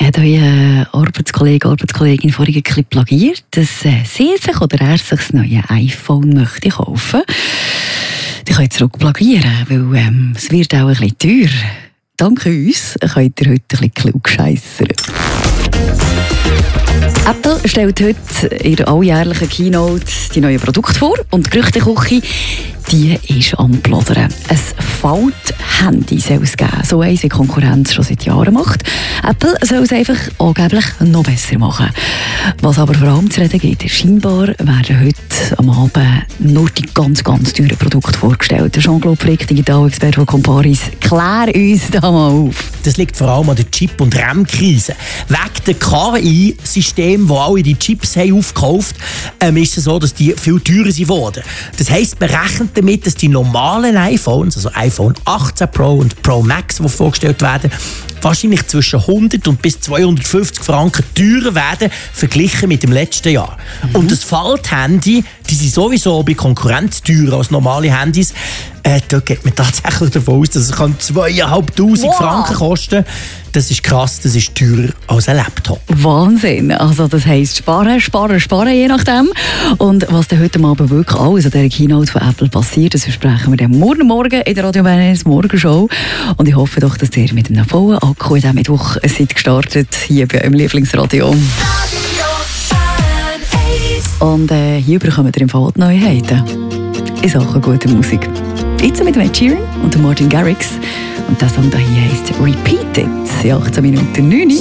Hat euer Arbeitskollege, Arbeitskollegin vorhin ein bisschen plagiert, dass sie sich oder er sich das neue iPhone möchte kaufen? Die könnt zurückplagieren, weil es wird auch ein bisschen teuer. Dank uns könnt ihr heute ein bisschen klugscheissern. Apple stellt heute in der alljährlichen Keynote die neuen Produkte vor und die Gerüchteküche, die ist am Plodern. Ein Falthandy soll es geben, so eins wie die Konkurrenz schon seit Jahren macht. Apple soll es einfach angeblich noch besser machen. Was aber vor allem zu reden gibt, scheinbar werden heute am Abend nur die ganz, ganz teuren Produkte vorgestellt. Jean-Claude Frick, Digitalexperte von Comparis, klär uns da mal auf. Das liegt vor allem an der Chip- und RAM-Krise. Wegen der KI-Systeme, die alle die Chips haben aufgekauft haben, ist es so, dass die viel teurer sind geworden. Das heisst, man rechnet damit, dass die normalen iPhones, also iPhone 18 Pro und Pro Max, die vorgestellt werden, wahrscheinlich zwischen 100 und bis 250 Franken teurer werden, verglichen mit dem letzten Jahr. Und das Falthandy, die sind sowieso bei Konkurrenz teurer als normale Handys. Da geht man tatsächlich davon aus, dass es 2'500 Franken kosten. Das ist krass, das ist teurer als ein Laptop. Wahnsinn! Also das heisst sparen, sparen, sparen, je nachdem. Und was dann heute Abend wirklich alles an dieser Keynote von Apple passiert, das versprechen wir dann morgen in der Radio Berners Morgenshow. Und ich hoffe doch, dass ihr mit einem vollen Akku in diesem Mittwoch seid gestartet, hier bei eurem Lieblingsradio. Und hier bekommt ihr im Fall die Neuheiten in Sachen guter Musik. Jetzt mit Ed Sheeran und Martin Garrix. Und der Song hier heisst Repeat It. 18 Minuten 9.